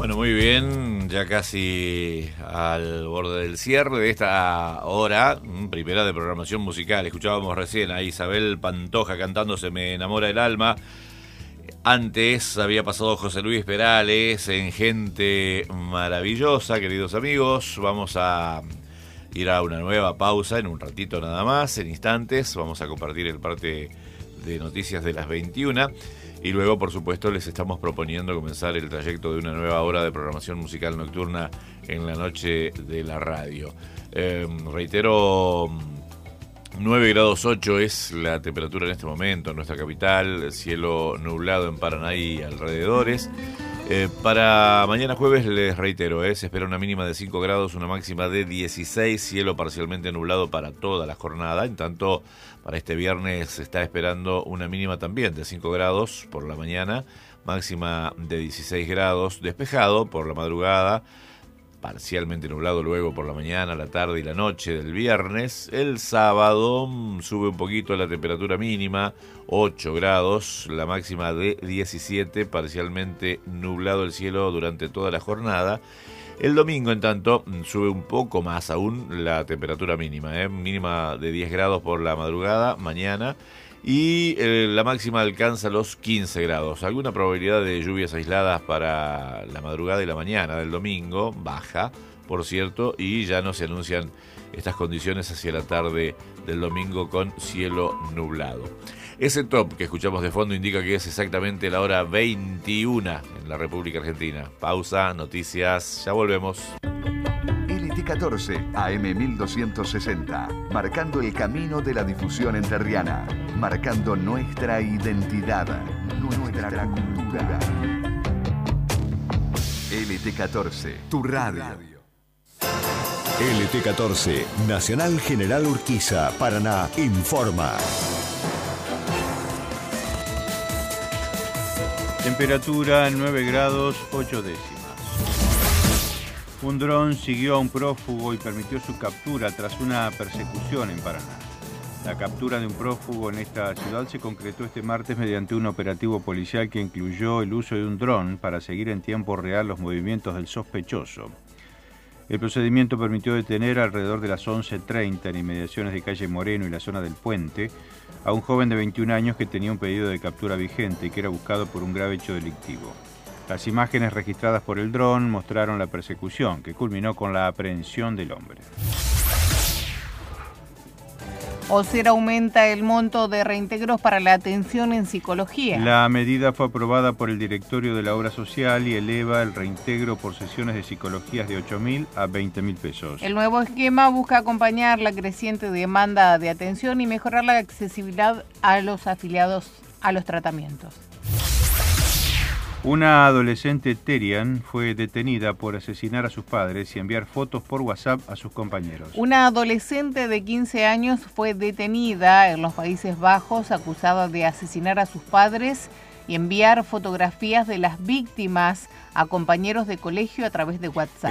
Bueno, muy bien, ya casi al borde del cierre de esta hora, primera de programación musical. Escuchábamos recién a Isabel Pantoja cantando Se me enamora el alma. Antes había pasado José Luis Perales en Gente Maravillosa, queridos amigos. Vamos a ir a una nueva pausa en un ratito nada más, en instantes. Vamos a compartir el parte de noticias de las 21. Y luego, por supuesto, les estamos proponiendo comenzar el trayecto de una nueva hora de programación musical nocturna en la noche de la radio. Reitero, 9 grados 8 es la temperatura en este momento en nuestra capital, cielo nublado en Paraná y alrededores. Para mañana jueves, les reitero, se espera una mínima de 5 grados, una máxima de 16, cielo parcialmente nublado para toda la jornada. En tanto, para este viernes se está esperando una mínima también de 5 grados por la mañana, máxima de 16 grados, despejado por la madrugada, parcialmente nublado luego por la mañana, la tarde y la noche del viernes. El sábado sube un poquito la temperatura mínima, 8 grados, la máxima de 17, parcialmente nublado el cielo durante toda la jornada. El domingo, en tanto, sube un poco más aún la temperatura mínima, mínima de 10 grados por la madrugada, mañana, y la máxima alcanza los 15 grados. Alguna probabilidad de lluvias aisladas para la madrugada y la mañana del domingo, baja, por cierto, y ya no se anuncian estas condiciones hacia la tarde del domingo con cielo nublado. Ese top que escuchamos de fondo indica que es exactamente la hora 21 en la República Argentina. Pausa, noticias, ya volvemos. LT14, AM 1260, marcando el camino de la difusión entrerriana, marcando nuestra identidad, nuestra cultura. LT14, tu radio. LT14, Nacional General Urquiza, Paraná, informa. Temperatura 9 grados 8 décimas. Un dron siguió a un prófugo y permitió su captura tras una persecución en Paraná. La captura de un prófugo en esta ciudad se concretó este martes mediante un operativo policial que incluyó el uso de un dron para seguir en tiempo real los movimientos del sospechoso. El procedimiento permitió detener alrededor de las 11:30 en inmediaciones de calle Moreno y la zona del Puente a un joven de 21 años que tenía un pedido de captura vigente y que era buscado por un grave hecho delictivo. Las imágenes registradas por el dron mostraron la persecución, que culminó con la aprehensión del hombre. OSER aumenta el monto de reintegros para la atención en psicología. La medida fue aprobada por el directorio de la obra social y eleva el reintegro por sesiones de psicologías de 8.000 a 20.000 pesos. El nuevo esquema busca acompañar la creciente demanda de atención y mejorar la accesibilidad a los afiliados a los tratamientos. Una adolescente Terian fue detenida por asesinar a sus padres y enviar fotos por WhatsApp a sus compañeros. Una adolescente de 15 años fue detenida en los Países Bajos acusada de asesinar a sus padres y enviar fotografías de las víctimas a compañeros de colegio a través de WhatsApp.